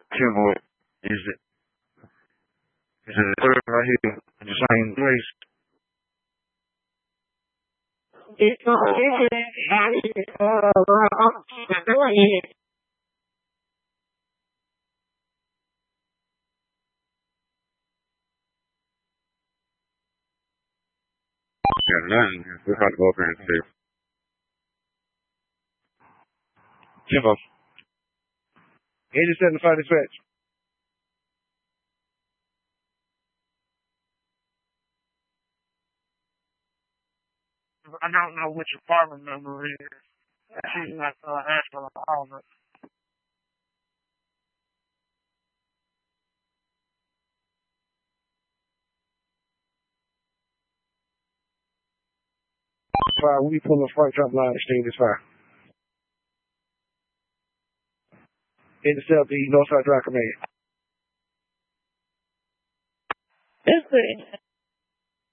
Kimball is a third right here in the same place. Yeah, nothing. We're about to go up here and see. Kimbo. 87 dispatch. I don't know which apartment number it is. She's not asking all of it. Fire, we pull the front trunk line exchange this fire. Intercept the Northside Drive Command. It's the